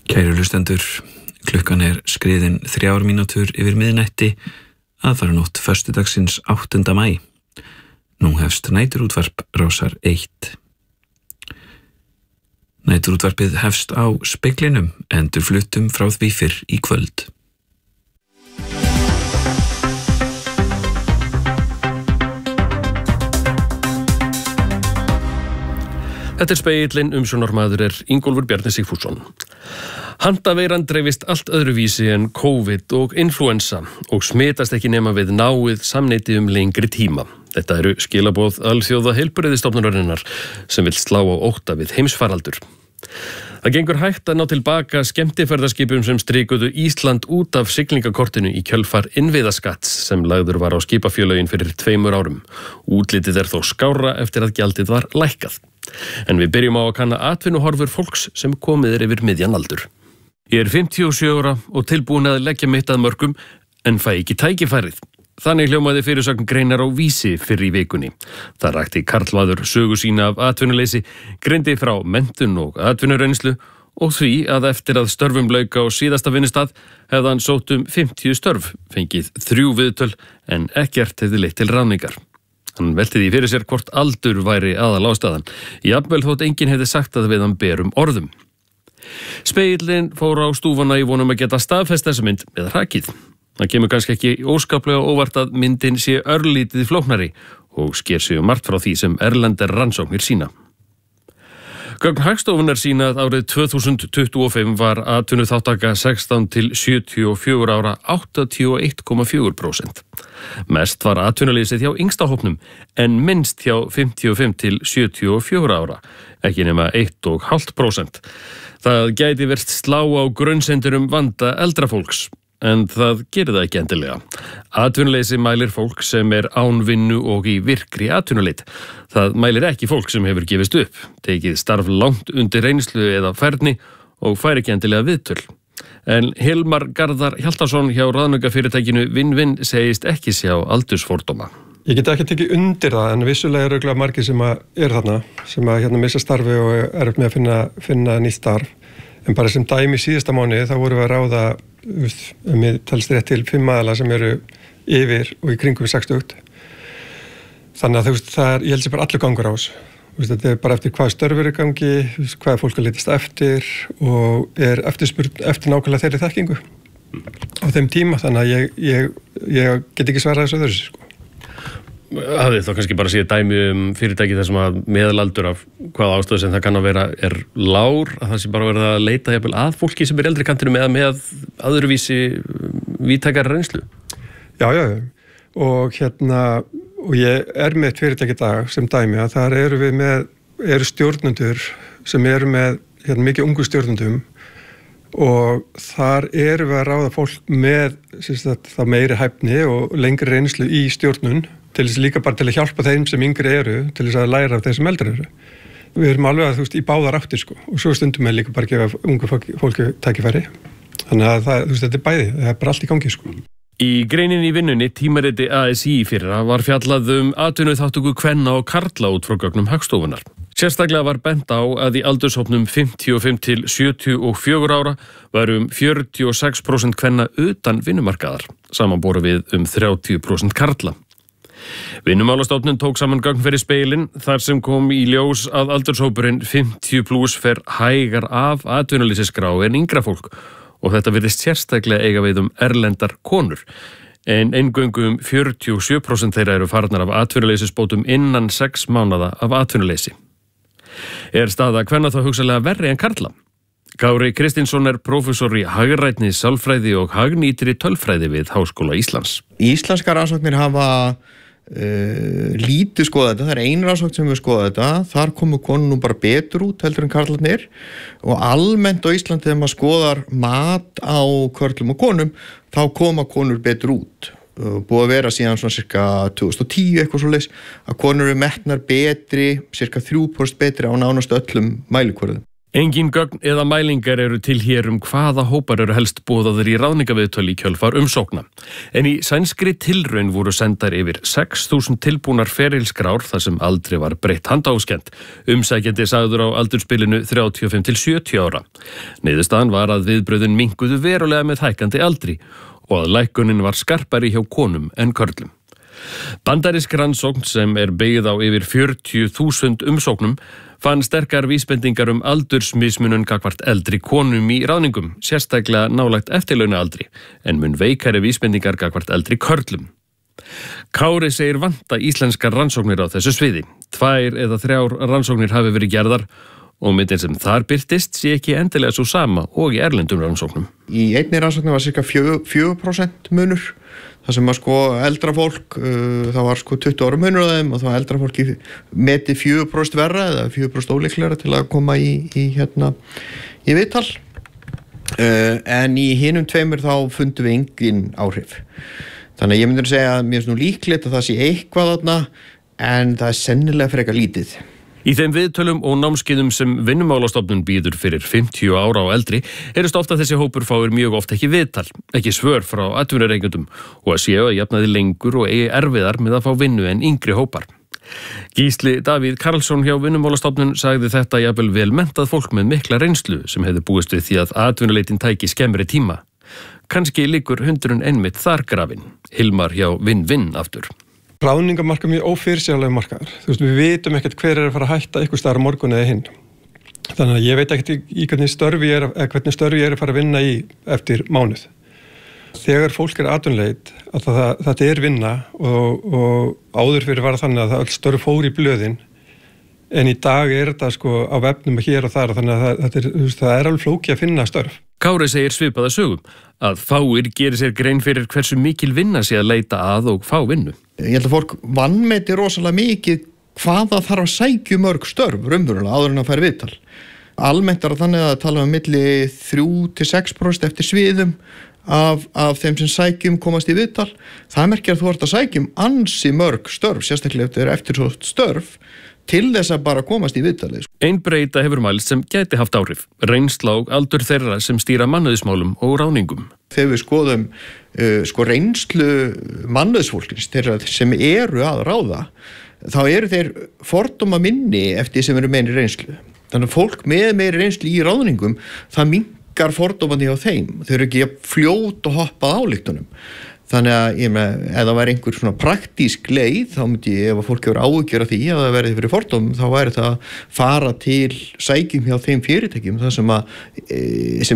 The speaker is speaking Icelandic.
Kæru hlustendur, klukkan skriðin 3 mínútur yfir miðnætti, aðfaranótt föstudagsins 8. maí. Nú hefst næturútvarp Rásar 1. Næturútvarpið hefst á Speglinum, endurfluttum frá því fyrr í kvöld. Þetta Spegillinn, umsjónarmaður Ingólfur Bjarni Sigfússon. Handaveiran dreifist allt öðruvísi en COVID og influensa og smitast ekki nema við náið samneyti lengri tíma. Þetta eru skilaboð Alþjóða heilbrigðisstofnunarinnar sem vill slá á ótta við heimsfaraldur. Það gengur hægt að ná tilbaka skemmtiferðaskipum sem strikuðu Ísland út af siglingakortinu í kjölfar innviðaskatts sem lagður var á skipafélögin fyrir 2 árum. Útlitið þó skárra eftir að gjaldið var lækkað. En við byrjum á að kanna atvinnuhorfur fólks sem komið yfir miðjan aldur. Ég 57 ára og tilbúin að leggja mitt að mörkum en fæ ekki tækifærið. Þannig hljómaði fyrirsögn Greinar á Vísi fyrr í vikunni. Það rakti karlmaður sögu sína af atvinnuleysi, greindi frá menntun og atvinnureynslu og því að eftir að störfum lauk á síðasta vinnustað hefði hann sótt 50 störf, fengið 3 viðtöl en ekkert hefði leitt til ráðningar. Hann velti því fyrir sér hvort aldur væri aðal ástæðan. Jafnvel þótt enginn hefði sagt að við hann berum orðum. Spegillinn fór á stúfana í vonum að geta staðfest þessa mynd með hrakið. Það kemur kannski ekki óskaplega óvart að myndin sé örlítið flóknari og sker sig margt frá því sem erlendar rannsóknir sína. Gögn Hagstofunnar sína að árið 2025 var atvinnuþátttaka 16 til 74 ára 81,4%. Mest var atvinnuleysið hjá yngsta hópnum en minnst hjá 55 til 74 ára, ekki nema 1,5%. Það gæti verið slá á grunnsendur vanda eldra fólks. En það gerir það ekki endilega. Atvinnuleysi mælir fólk sem án vinnu og í virkri atvinnuleit. Það mælir ekki fólk sem hefur gefist upp, tekið starf langt undir reynslu eða færni og fær ekki endilega viðtöl. En Hilmar Garðar Hjaltason hjá ráðningarfyrirtækinu Vinn segist ekki sjá aldursfordóma. Ég get ekki tekið undir það, en vissulega örugglega margir sem þarna, sem missa starfi og erfitt með að finna nýtt starf. En bara sem dæmi síðasta mánuði þá vorum við að ráða, mér telst rétt til 5 aðila sem eru yfir og í kringum 60. Þannig að ég held sér bara allur gangur á þessu. Þetta bara eftir hvað störfur í gangi, hvað fólk að leitast eftir og eftirspurn eftir nákvæmlega þeirri þekkingu á þeim tíma. Þannig að ég get ekki svarað þessu öðru, sko. Hafið þá kannski bara séð dæmi fyrirtæki þar sem að meðalaldur af hvaða ástæðu sem það kann að vera lár, að það sé bara verið að leita jafnvel að fólki sem eldri kantinum eða með öðruvísi víðtækari reynslu. Já, og ég með eitt fyrirtæki í dag sem dæmi að þar eru stjórnendur sem eru með mikið ungu stjórnendum og þar eru við að ráða fólk með það meiri hæfni og lengri reynslu í stjórnun til þess líka bara til að hjálpa þeim sem yngri eru til þess að læra af þeim sem eldri eru. Við erum alveg að í báðar áttir, sko, og svo stundum við líka bara að gefa ungu fólki tækifæri. Þannig að þetta bæði, það bara allt í gangi, sko. Í greininni í vinnunni, tímariti ASÍ fyrra, var fjallað atvinnuþátttöku kvenna og karla út frá gögnum Hagstofunnar. Sérstaklega var bent á að í aldurshópnum 55 til 74 ára var 46% kvenna utan vinnumarkaðar, samanborið við 30% karla. Vinnumálastofnun tók saman gögn fyrir Spegilinn þar sem kom í ljós að aldurshópurinn 50+ fer hægar af atvinnuleysisskrá en yngra fólk og þetta virðist sérstaklega eiga við erlendar konur. En eingöngu 47% þeirra eru farnar af atvinnuleysisbótum innan 6 mánaða af atvinnuleysi. Staða kvenna þá hugsanlega verri en karla? Kári Kristinsson prófessor í hagrænni sálfræði og hagnýtri tölfræði við Háskóla Íslands. Íslenskar rannsóknir hafa lítið skoða þetta, það ein rannsókn sem við skoða þetta, þar komu konur nú bara betur út heldur en karlarnir og almennt á Íslandi þegar maður skoðar mat á körlum og konum, þá koma konur betur út. Búið að vera síðan svona cirka 2010 eitthvað svoleiðis að konur eru metnar betri, cirka 3% betri á nánast öllum mælikvörðum. Engin gögn eða mælingar eru til hér hvaða hópar eru helst boðaðir í ráðningaviðtöl í kjölfar umsókna. En í sænskri tilraun voru sendar yfir 6.000 tilbúnar ferilskrár þar sem aldrei var breytt handáskent. Umsækjandi sagður á aldursbilinu 35 til 70 ára. Niðurstaðan var að viðbröðin minnkuðu verulega með hækkandi aldri og að lækkunin var skarpari hjá konum en körlum. Bandarísk rannsókn sem byggð á yfir 40.000 umsóknum fann sterkar vísbendingar aldursmismunun gagnvart eldri konum í ráðningum, sérstaklega nálægt eftirlaunaaldri, en mun veikari vísbendingar gagnvart eldri körlum. Kári segir vanta íslenskar rannsóknir á þessu sviði. 2 eða 3 rannsóknir hafi verið gerðar og myndin sem þar birtist sé ekki endilega svo sama og í erlendum rannsóknum. Í einni rannsókn var cirka 4% munur. Það sem að eldra fólk, það var 20 ára munur á þeim og þá eldra fólki meti 4% verra eða 4% ólíklegra til að koma í viðtal. En í hinum 2 þá fundum við engin áhrif. Þannig að ég myndi að segja að mér er líklegt að það sé eitthvað þarna en það er sennilega frekar lítið. Í þeim viðtölum og námskeiðum sem Vinnumálastofnun býður fyrir 50 ára og eldri heyrist ofta þessi hópur fáir mjög oft ekki viðtal, ekki svör frá atvinnurekendum og að séu að jafnaði lengur og eigi erfiðar með að fá vinnu en yngri hópar. Gísli Davíð Karlsson hjá Vinnumálastofnun sagði þetta jafnvel vel menntað fólk með mikla reynslu sem hefði búist við því að atvinnuleitin tæki skemmri tíma. Kannski liggur hundurinn einmitt þar grafin. Hilmar hjá Vinn aftur. Ráðningamarkað mjög ófyrirsjáanlega markaður. Við vitum ekkert hver að fara að hætta einhvers staðar á morgun eða hinn. Þannig að ég veit ekkert í hvernig störfi ég er að fara að vinna í eftir mánuð. Þegar fólk atvinnuleit, að þetta er vinna og áður fyrir var þannig að það öll störf fór í blöðin, en í dag er þetta á vefnum hér og þar, þannig að það er alveg flókið að finna störf. Kári segir svipaða sögum, að fáir gerir sér grein fyrir hversu mikil vinna sé að leita að og fá vinnu. Ég held að fólk vanmeti rosalega mikið hvaða þarf að sækja mörg störf raunverulega áður en að færa viðtal. Almennt er þannig að tala milli 3-6% eftir sviðum af þeim sem sækjum komast í viðtal. Það merkir að þú ert að sækjum ansi mörg störf, sérstaklega eftir svo störf, til þess að bara komast í viðtalið. Ein breyta hefur mælst sem gæti haft áhrif, reynsla og aldur þeirra sem stýra mannauðsmálum og ráðningum. Þegar við skoðum reynslu mannauðsfólkins, þeirra sem eru að ráða, þá eru þeir fordóma minni eftir sem eru meiri reynslu. Þannig að fólk með meiri reynslu í ráðningum, það minnkar fordómandi á þeim. Þau eru ekki fljót og hoppað ályktunum. Þannig að ef það væri einhver svona praktísk leið, þá myndi ég, ef að fólk hefur áhyggjur af því að það verði fyrir fordómum, þá væri það að fara til sækjum hjá þeim fyrirtækjum, það sem